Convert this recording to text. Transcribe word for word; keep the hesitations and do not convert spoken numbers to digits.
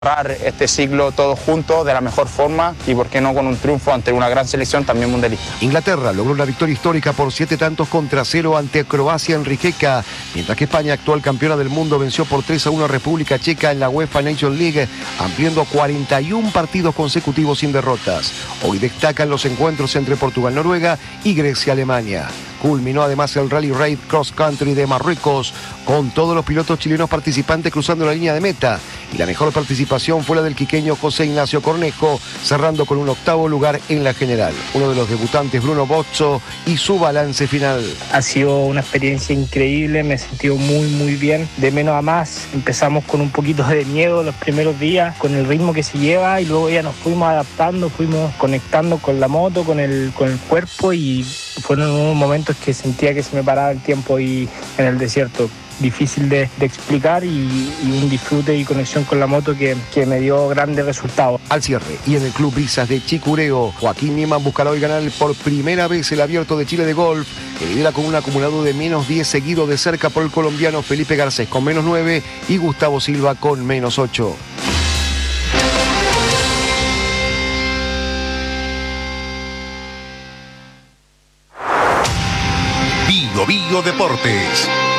cerrar este ciclo todos juntos de la mejor forma y por qué no con un triunfo ante una gran selección también mundialista. Inglaterra logró una victoria histórica por siete tantos contra cero ante Croacia en Rijeka, mientras que España, actual campeona del mundo, venció por tres a uno a República Checa en la UEFA Nations League, ampliando cuarenta y un partidos consecutivos sin derrotas. Hoy destacan los encuentros entre Portugal-Noruega y Grecia-Alemania. Culminó además el Rally Raid Cross Country de Marruecos, con todos los pilotos chilenos participantes cruzando la línea de meta. Y la mejor participación fue la del quiqueño José Ignacio Cornejo, cerrando con un octavo lugar en la general. Uno de los debutantes, Bruno Bozzo, y su balance final. Ha sido una experiencia increíble, me he sentido muy muy bien, de menos a más. Empezamos con un poquito de miedo los primeros días, con el ritmo que se lleva, y luego ya nos fuimos adaptando, fuimos conectando con la moto, con el, con el cuerpo, y fueron unos momentos que sentía que se me paraba el tiempo y en el desierto. Difícil de, de explicar y, y un disfrute y conexión con la moto que, que me dio grandes resultados. Al cierre, y en el Club Brisas de Chicureo, Joaquín Niemann buscará hoy ganar por primera vez el Abierto de Chile de golf, que lidera con un acumulado de menos diez, seguido de cerca por el colombiano Felipe Garcés con menos nueve y Gustavo Silva con menos ocho. Bio Bio Deportes.